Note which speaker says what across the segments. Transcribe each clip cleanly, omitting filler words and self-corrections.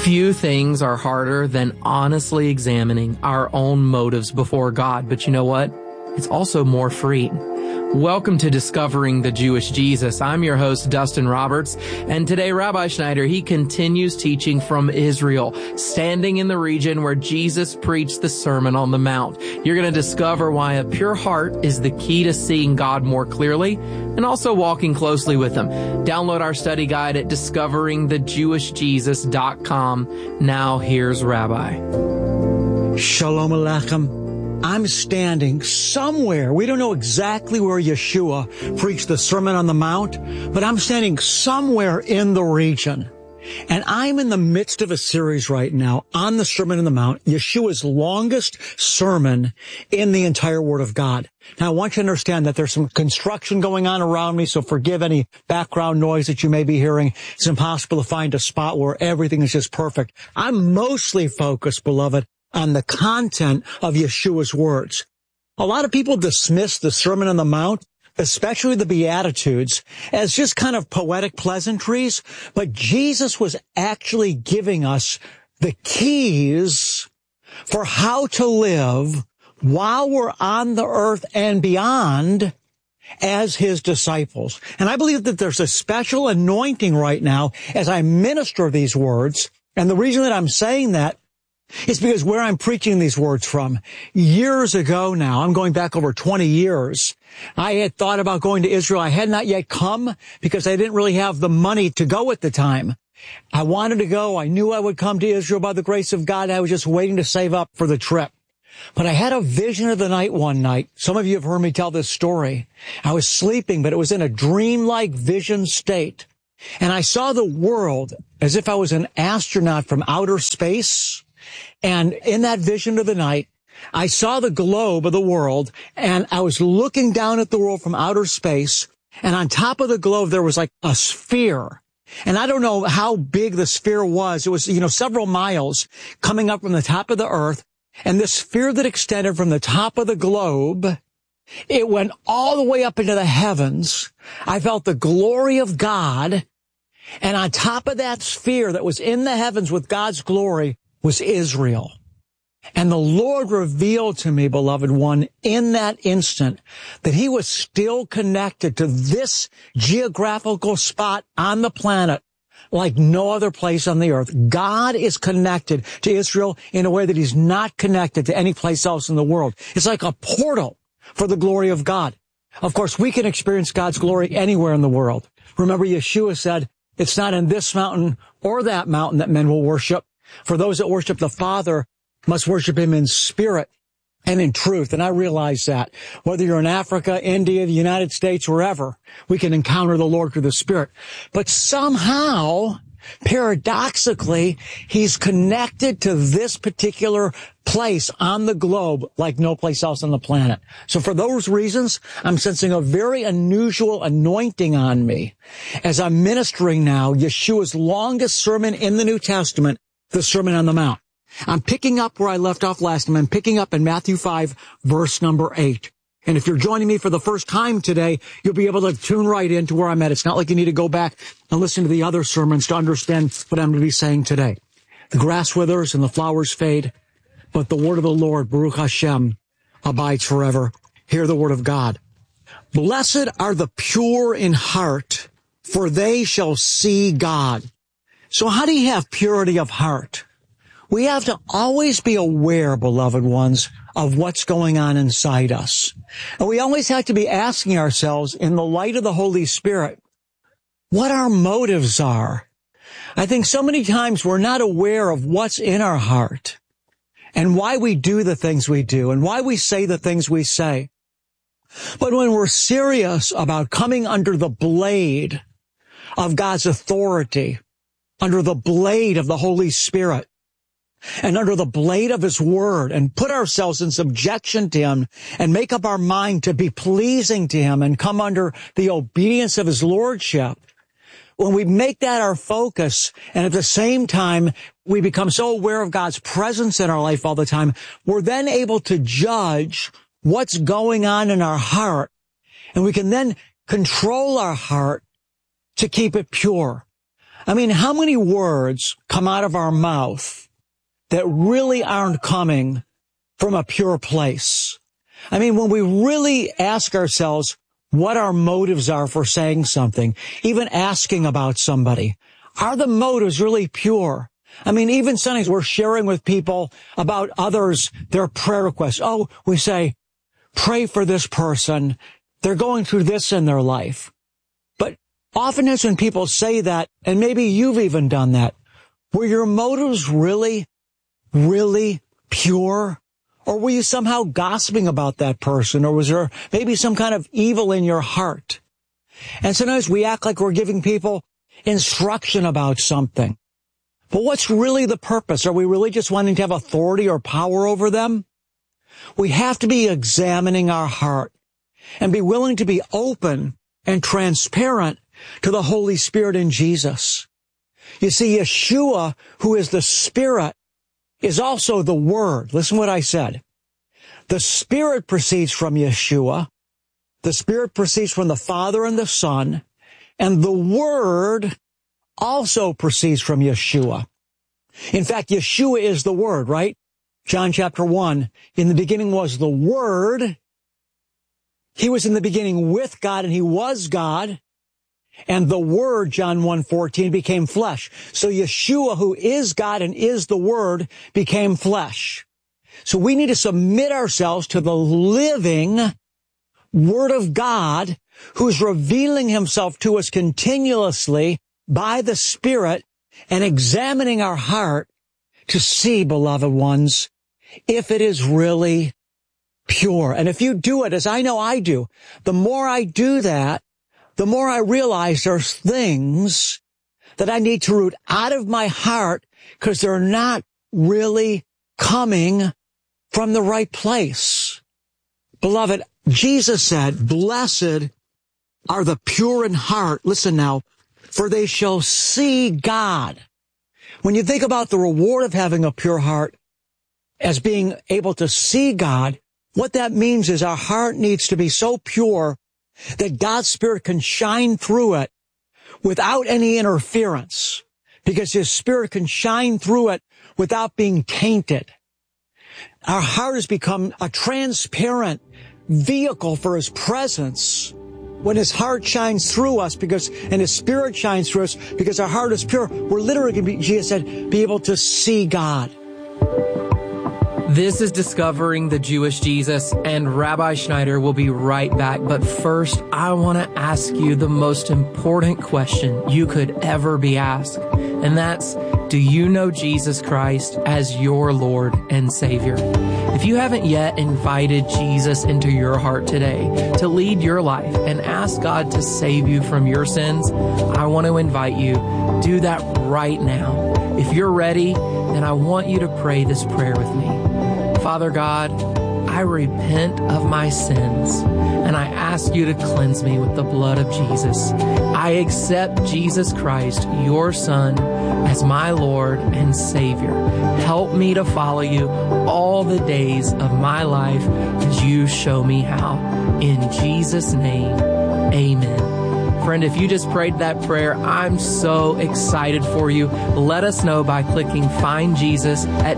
Speaker 1: Few things are harder than honestly examining our own motives before God, but you know what? It's also more freeing. Welcome to Discovering the Jewish Jesus. I'm your host, Dustin Roberts, and today Rabbi Schneider, he continues teaching from Israel, standing in the region where Jesus preached the Sermon on the Mount. You're going to discover why a pure heart is the key to seeing God more clearly and also walking closely with Him. Download our study guide at discoveringthejewishjesus.com. Now here's Rabbi.
Speaker 2: Shalom Aleichem. I'm standing somewhere. We don't know exactly where Yeshua preached the Sermon on the Mount, but I'm standing somewhere in the region. And I'm in the midst of a series right now on the Sermon on the Mount, Yeshua's longest sermon in the entire Word of God. Now, I want you to understand that there's some construction going on around me, so forgive any background noise that you may be hearing. It's impossible to find a spot where everything is just perfect. I'm mostly focused, beloved, on the content of Yeshua's words. A lot of people dismiss the Sermon on the Mount, especially the Beatitudes, as just kind of poetic pleasantries, but Jesus was actually giving us the keys for how to live while we're on the earth and beyond as His disciples. And I believe that there's a special anointing right now as I minister these words, and the reason that I'm saying that it's because where I'm preaching these words from, years ago now, I'm going back over 20 years, I had thought about going to Israel. I had not yet come because I didn't really have the money to go at the time. I wanted to go. I knew I would come to Israel by the grace of God. I was just waiting to save up for the trip. But I had a vision of the night one night. Some of you have heard me tell this story. I was sleeping, but it was in a dreamlike vision state. And I saw the world as if I was an astronaut from outer space. And in that vision of the night, I saw the globe of the world, and I was looking down at the world from outer space, and on top of the globe, there was like a sphere. And I don't know how big the sphere was. It was, several miles coming up from the top of the earth, and this sphere that extended from the top of the globe, it went all the way up into the heavens. I felt the glory of God, and on top of that sphere that was in the heavens with God's glory was Israel. And the Lord revealed to me, beloved one, in that instant that He was still connected to this geographical spot on the planet like no other place on the earth. God is connected to Israel in a way that He's not connected to any place else in the world. It's like a portal for the glory of God. Of course, we can experience God's glory anywhere in the world. Remember, Yeshua said, it's not in this mountain or that mountain that men will worship. For those that worship the Father must worship Him in spirit and in truth. And I realize that. Whether you're in Africa, India, the United States, wherever, we can encounter the Lord through the Spirit. But somehow, paradoxically, He's connected to this particular place on the globe like no place else on the planet. So for those reasons, I'm sensing a very unusual anointing on me as I'm ministering now Yeshua's longest sermon in the New Testament, the Sermon on the Mount. I'm picking up where I left off last time. I'm picking up in Matthew 5, verse number 8. And if you're joining me for the first time today, you'll be able to tune right into where I'm at. It's not like you need to go back and listen to the other sermons to understand what I'm going to be saying today. The grass withers and the flowers fade, but the word of the Lord, Baruch Hashem, abides forever. Hear the word of God. Blessed are the pure in heart, for they shall see God. So how do you have purity of heart? We have to always be aware, beloved ones, of what's going on inside us. And we always have to be asking ourselves, in the light of the Holy Spirit, what our motives are. I think so many times we're not aware of what's in our heart and why we do the things we do and why we say the things we say. But when we're serious about coming under the blade of God's authority, under the blade of the Holy Spirit, and under the blade of His Word, and put ourselves in subjection to Him, and make up our mind to be pleasing to Him, and come under the obedience of His Lordship, when we make that our focus, and at the same time, we become so aware of God's presence in our life all the time, we're then able to judge what's going on in our heart, and we can then control our heart to keep it pure. I mean, how many words come out of our mouth that really aren't coming from a pure place? I mean, when we really ask ourselves what our motives are for saying something, even asking about somebody, are the motives really pure? I mean, even sometimes we're sharing with people about others, their prayer requests. Oh, we say, pray for this person. They're going through this in their life. But oftentimes when people say that, and maybe you've even done that, were your motives really, really pure? Or were you somehow gossiping about that person? Or was there maybe some kind of evil in your heart? And sometimes we act like we're giving people instruction about something. But what's really the purpose? Are we really just wanting to have authority or power over them? We have to be examining our heart and be willing to be open and transparent to the Holy Spirit in Jesus. You see, Yeshua, who is the Spirit, is also the Word. Listen what I said. The Spirit proceeds from Yeshua. The Spirit proceeds from the Father and the Son. And the Word also proceeds from Yeshua. In fact, Yeshua is the Word, right? John chapter 1, in the beginning was the Word. He was in the beginning with God, and He was God. And the Word, John 1:14, became flesh. So Yeshua, who is God and is the Word, became flesh. So we need to submit ourselves to the living Word of God, who's revealing Himself to us continuously by the Spirit and examining our heart to see, beloved ones, if it is really pure. And if you do it, as I know I do, the more I do that, the more I realize there's things that I need to root out of my heart because they're not really coming from the right place. Beloved, Jesus said, blessed are the pure in heart. Listen now, for they shall see God. When you think about the reward of having a pure heart as being able to see God, what that means is our heart needs to be so pure that God's Spirit can shine through it without any interference, because His Spirit can shine through it without being tainted. Our heart has become a transparent vehicle for His presence. When His heart shines through us and His Spirit shines through us because our heart is pure, we're literally going to be, Jesus said, be able to see God.
Speaker 1: This is Discovering the Jewish Jesus, and Rabbi Schneider will be right back. But first, I want to ask you the most important question you could ever be asked. And that's, do you know Jesus Christ as your Lord and Savior? If you haven't yet invited Jesus into your heart today to lead your life and ask God to save you from your sins, I want to invite you, do that right now. If you're ready, then I want you to pray this prayer with me. Father God, I repent of my sins, and I ask you to cleanse me with the blood of Jesus. I accept Jesus Christ, your Son, as my Lord and Savior. Help me to follow you all the days of my life as you show me how. In Jesus' name, amen. Friend, if you just prayed that prayer, I'm so excited for you. Let us know by clicking Find Jesus at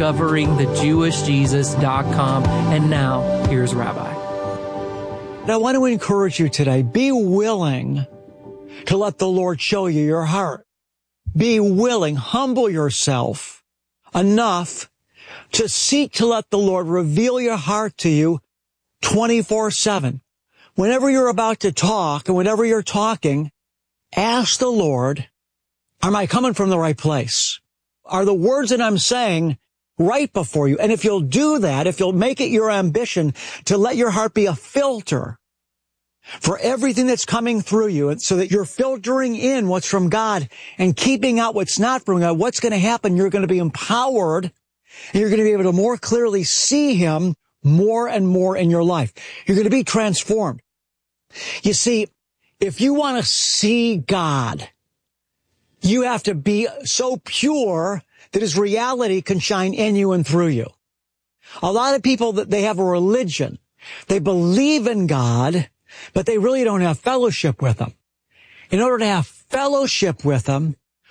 Speaker 1: discoveringthejewishjesus.com. And now, here's Rabbi.
Speaker 2: And I want to encourage you today, be willing to let the Lord show you your heart. Be willing, humble yourself enough to seek to let the Lord reveal your heart to you 24/7. Whenever you're about to talk and whenever you're talking, ask the Lord, am I coming from the right place? Are the words that I'm saying right before you? And if you'll do that, if you'll make it your ambition to let your heart be a filter for everything that's coming through you, and so that you're filtering in what's from God and keeping out what's not from God, what's going to happen? You're going to be empowered, and you're going to be able to more clearly see Him more and more in your life. You're going to be transformed. You see, if you want to see God, you have to be so pure that His reality can shine in you and through you. A lot of people, that they have a religion. They believe in God, but they really don't have fellowship with Him. In order to have fellowship with Him,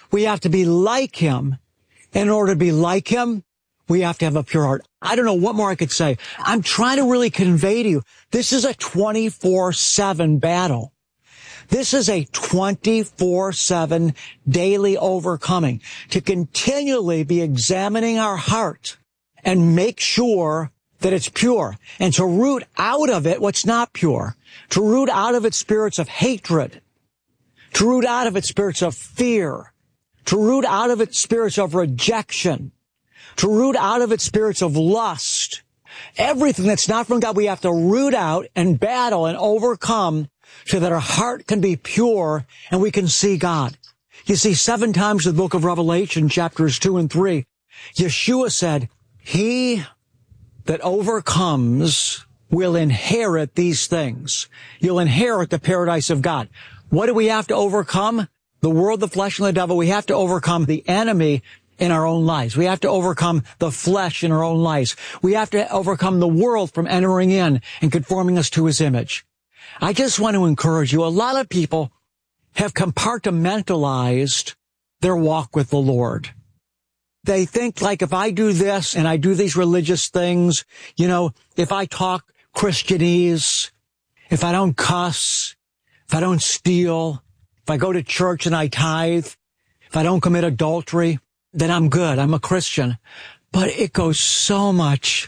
Speaker 2: We have to be like him. In order to be like him, we have to have a pure heart. I don't know what more I could say. I'm trying to really convey to you, this is a 24/7 battle. This is a 24/7 daily overcoming, to continually be examining our heart and make sure that it's pure, and to root out of it what's not pure, to root out of it spirits of hatred, to root out of it spirits of fear, to root out of it spirits of rejection, to root out of it spirits of lust. Everything that's not from God, we have to root out and battle and overcome so that our heart can be pure and we can see God. You see, 7 times in the book of Revelation, chapters 2 and 3, Yeshua said, he that overcomes will inherit these things. You'll inherit the paradise of God. What do we have to overcome? The world, the flesh, and the devil. We have to overcome the enemy in our own lives. We have to overcome the flesh in our own lives. We have to overcome the world from entering in and conforming us to his image. I just want to encourage you. A lot of people have compartmentalized their walk with the Lord. They think, like, if I do this and I do these religious things, if I talk Christianese, if I don't cuss, if I don't steal, if I go to church and I tithe, if I don't commit adultery, then I'm good. I'm a Christian. But it goes so much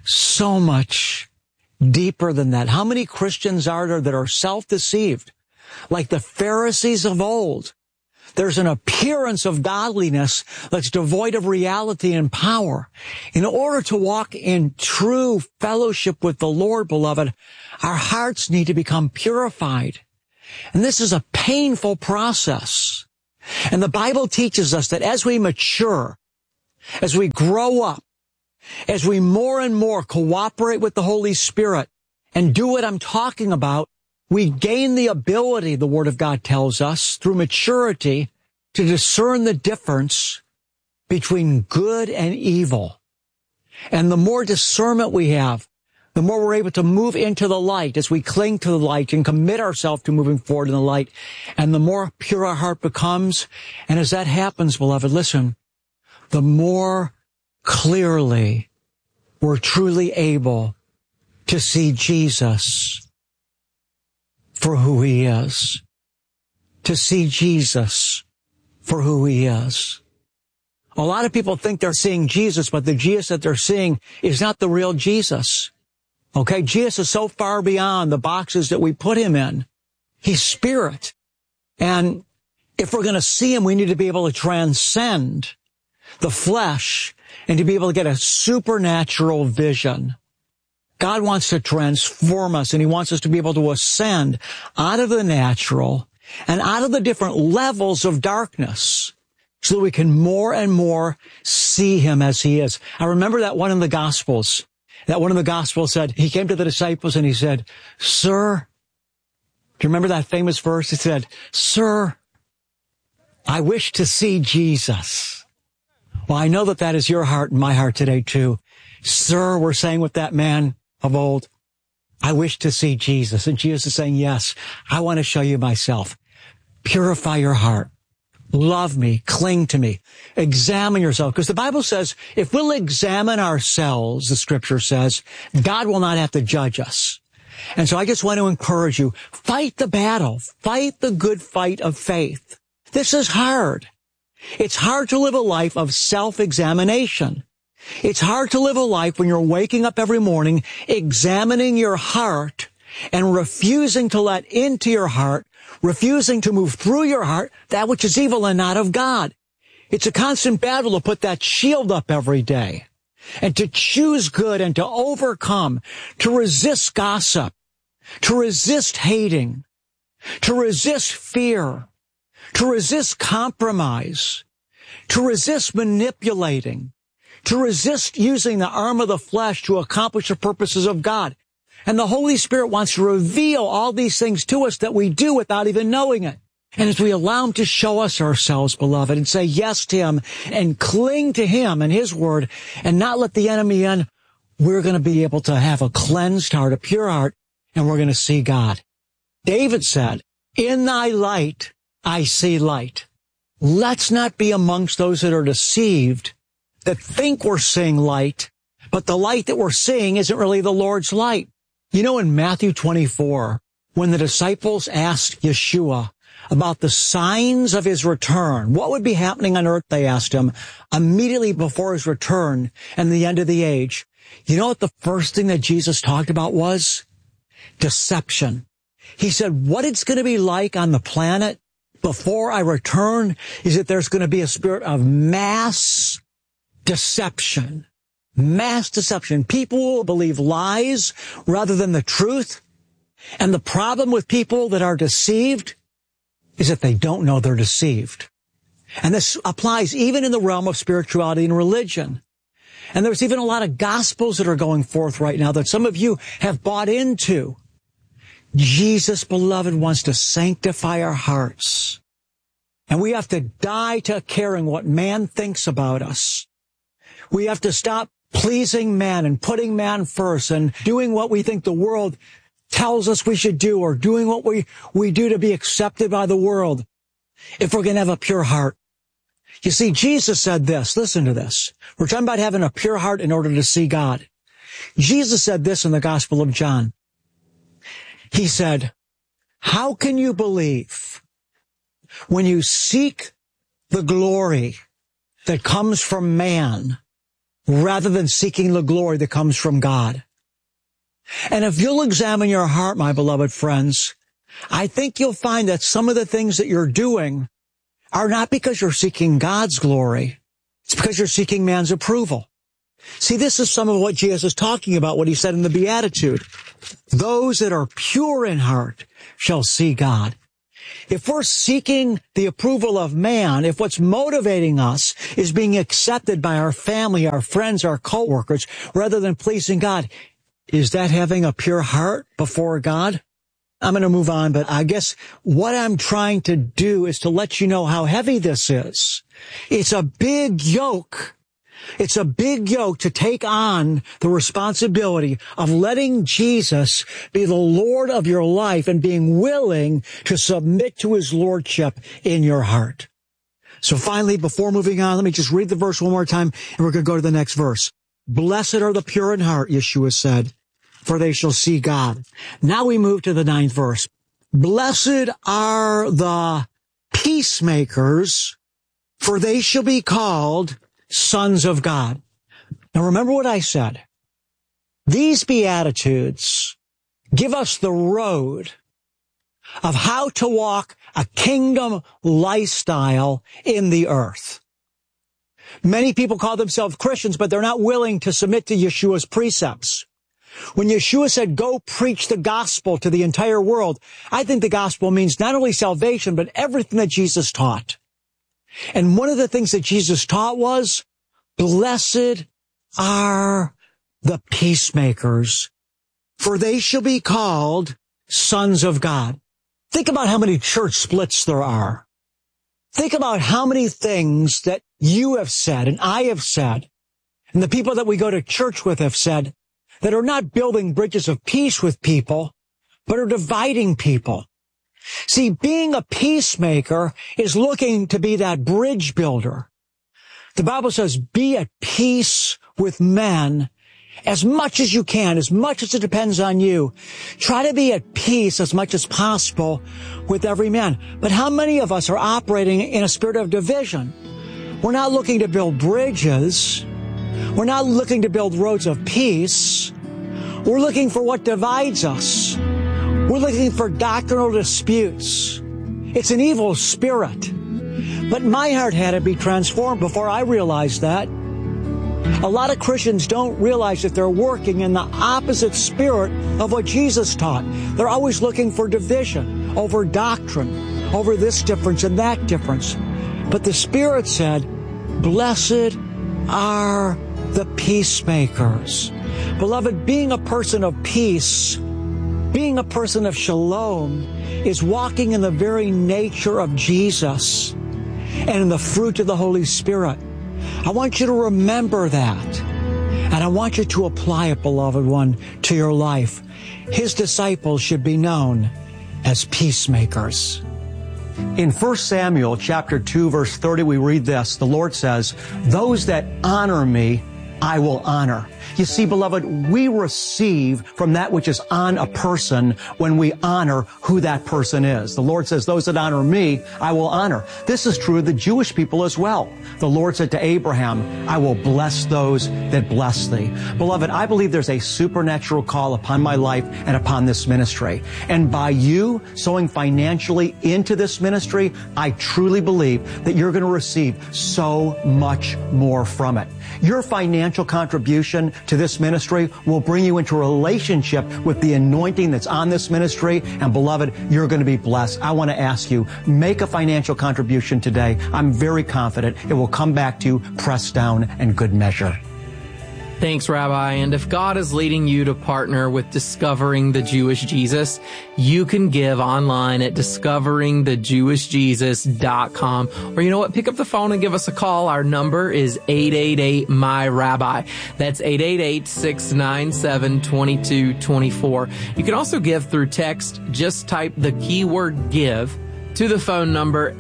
Speaker 2: deeper than that. How many Christians are there that are self-deceived? Like the Pharisees of old. There's an appearance of godliness that's devoid of reality and power. In order to walk in true fellowship with the Lord, beloved, our hearts need to become purified. And this is a painful process. And the Bible teaches us that as we mature, as we grow up, as we more and more cooperate with the Holy Spirit and do what I'm talking about, we gain the ability, the Word of God tells us, through maturity to discern the difference between good and evil. And the more discernment we have, the more we're able to move into the light as we cling to the light and commit ourselves to moving forward in the light. And the more pure our heart becomes. And as that happens, beloved, listen, the more clearly we're truly able to see Jesus for who he is. To see Jesus for who he is. A lot of people think they're seeing Jesus, but the Jesus that they're seeing is not the real Jesus. Okay, Jesus is so far beyond the boxes that we put him in. He's spirit. And if we're going to see him, we need to be able to transcend the flesh and to be able to get a supernatural vision. God wants to transform us, and he wants us to be able to ascend out of the natural and out of the different levels of darkness so that we can more and more see him as he is. I remember that one in the Gospels. That one of the Gospels said, he came to the disciples and he said, Sir, do you remember that famous verse? He said, Sir, I wish to see Jesus. Well, I know that that is your heart and my heart today too. Sir, we're saying with that man of old, I wish to see Jesus. And Jesus is saying, yes, I want to show you myself. Purify your heart. Love me. Cling to me. Examine yourself. Because the Bible says, if we'll examine ourselves, the scripture says, God will not have to judge us. And so I just want to encourage you, fight the battle. Fight the good fight of faith. This is hard. It's hard to live a life of self-examination. It's hard to live a life when you're waking up every morning, examining your heart and refusing to let into your heart, refusing to move through your heart that which is evil and not of God. It's a constant battle to put that shield up every day and to choose good and to overcome, to resist gossip, to resist hating, to resist fear, to resist compromise, to resist manipulating, to resist using the arm of the flesh to accomplish the purposes of God. And the Holy Spirit wants to reveal all these things to us that we do without even knowing it. And as we allow him to show us ourselves, beloved, and say yes to him and cling to him and his word and not let the enemy in, we're going to be able to have a cleansed heart, a pure heart, and we're going to see God. David said, in thy light I see light. let's not be amongst those that are deceived, that think we're seeing light, but the light that we're seeing isn't really the Lord's light. You know, in Matthew 24, when the disciples asked Yeshua about the signs of his return, what would be happening on earth, they asked him, immediately before his return and the end of the age. You know what the first thing that Jesus talked about was? Deception. He said, what it's going to be like on the planet before I return is that there's going to be a spirit of mass deception. Mass deception. People will believe lies rather than the truth. And the problem with people that are deceived is that they don't know they're deceived. And this applies even in the realm of spirituality and religion. And there's even a lot of gospels that are going forth right now that some of you have bought into. Jesus, beloved, wants to sanctify our hearts. And we have to die to caring what man thinks about us. We have to stop pleasing man and putting man first and doing what we think the world tells us we should do, or doing what we do to be accepted by the world, if we're going to have a pure heart. You see, Jesus said this. Listen to this. We're talking about having a pure heart in order to see God. Jesus said this in the Gospel of John. He said, how can you believe when you seek the glory that comes from man rather than seeking the glory that comes from God? And if you'll examine your heart, my beloved friends, I think you'll find that some of the things that you're doing are not because you're seeking God's glory. It's because you're seeking man's approval. See, this is some of what Jesus is talking about, what he said in the Beatitude. Those that are pure in heart shall see God. If we're seeking the approval of man, if what's motivating us is being accepted by our family, our friends, our coworkers, rather than pleasing God, is that having a pure heart before God? I'm going to move on, but I guess what I'm trying to do is to let you know how heavy this is. It's a big yoke. It's a big yoke to take on the responsibility of letting Jesus be the Lord of your life and being willing to submit to his lordship in your heart. So finally, before moving on, let me just read the verse one more time, and we're going to go to the next verse. Blessed are the pure in heart, Yeshua said, for they shall see God. Now we move to the 9th verse. Blessed are the peacemakers, for they shall be called sons of God. Now remember what I said. These Beatitudes give us the road of how to walk a kingdom lifestyle in the earth. Many people call themselves Christians, but they're not willing to submit to Yeshua's precepts. When Yeshua said, go preach the gospel to the entire world, I think the gospel means not only salvation, but everything that Jesus taught. And one of the things that Jesus taught was, blessed are the peacemakers, for they shall be called sons of God. Think about how many church splits there are. Think about how many things that you have said and I have said, and the people that we go to church with have said, that are not building bridges of peace with people, but are dividing people. See, being a peacemaker is looking to be that bridge builder. The Bible says, be at peace with men as much as you can, as much as it depends on you. Try to be at peace as much as possible with every man. But how many of us are operating in a spirit of division? We're not looking to build bridges. We're not looking to build roads of peace. We're looking for what divides us. We're looking for doctrinal disputes. It's an evil spirit. But my heart had to be transformed before I realized that. A lot of Christians don't realize that they're working in the opposite spirit of what Jesus taught. They're always looking for division over doctrine, over this difference and that difference. But the Spirit said, blessed are the peacemakers. Beloved, being a person of peace, being a person of shalom, is walking in the very nature of Jesus and in the fruit of the Holy Spirit. I want you to remember that. And I want you to apply it, beloved one, to your life. His disciples should be known as peacemakers. In 1 Samuel chapter 2, verse 30, we read this. The Lord says, "Those that honor me, I will honor." You see, beloved, we receive from that which is on a person when we honor who that person is. The Lord says, "Those that honor me, I will honor." This is true of the Jewish people as well. The Lord said to Abraham, "I will bless those that bless thee." Beloved, I believe there's a supernatural call upon my life and upon this ministry. And by you sowing financially into this ministry, I truly believe that you're going to receive so much more from it. Your financial contribution to this ministry will bring you into a relationship with the anointing that's on this ministry. And beloved, you're going to be blessed. I want to ask you, make a financial contribution today. I'm very confident it will come back to you, pressed down and good measure.
Speaker 1: Thanks, Rabbi. And if God is leading you to partner with Discovering the Jewish Jesus, you can give online at discoveringthejewishjesus.com. Or you know what? Pick up the phone and give us a call. Our number is 888-MY-RABBI. That's 888-697-2224. You can also give through text. Just type the keyword give to the phone number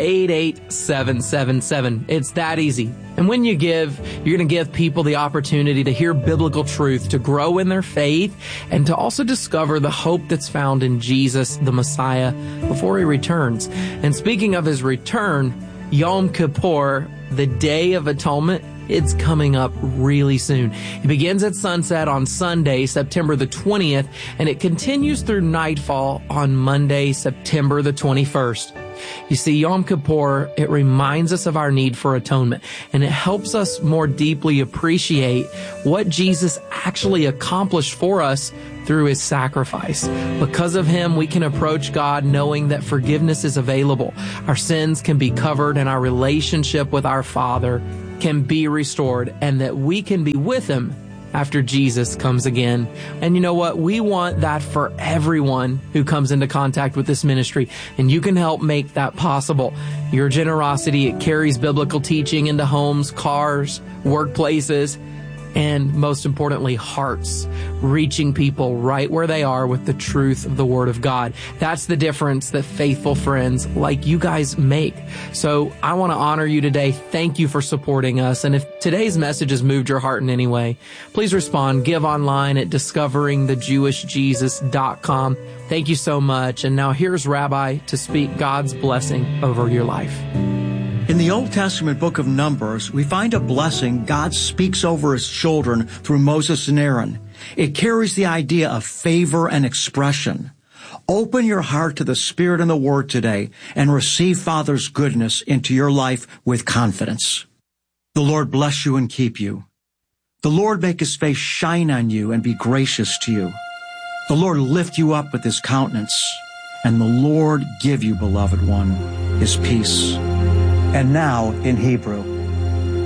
Speaker 1: 88777. It's that easy. And when you give, you're going to give people the opportunity to hear biblical truth, to grow in their faith, and to also discover the hope that's found in Jesus, the Messiah, before he returns. And speaking of his return, Yom Kippur, the Day of Atonement, it's coming up really soon. It begins at sunset on Sunday, September the 20th, and it continues through nightfall on Monday, September the 21st. You see, Yom Kippur, it reminds us of our need for atonement, and it helps us more deeply appreciate what Jesus actually accomplished for us through his sacrifice. Because of him, we can approach God knowing that forgiveness is available. Our sins can be covered, and our relationship with our Father can be restored, and that we can be with him after Jesus comes again. And you know what? We want that for everyone who comes into contact with this ministry, and you can help make that possible. Your generosity, it carries biblical teaching into homes, cars, workplaces, and most importantly, hearts, reaching people right where they are with the truth of the Word of God. That's the difference that faithful friends like you guys make. So I want to honor you today. Thank you for supporting us. And if today's message has moved your heart in any way, please respond. Give online at discoveringthejewishjesus.com. Thank you so much. And now here's Rabbi to speak God's blessing over your life.
Speaker 2: In the Old Testament book of Numbers, we find a blessing God speaks over his children through Moses and Aaron. It carries the idea of favor and expression. Open your heart to the Spirit and the Word today and receive Father's goodness into your life with confidence. The Lord bless you and keep you. The Lord make his face shine on you and be gracious to you. The Lord lift you up with his countenance, and the Lord give you, beloved one, his peace. And now in Hebrew.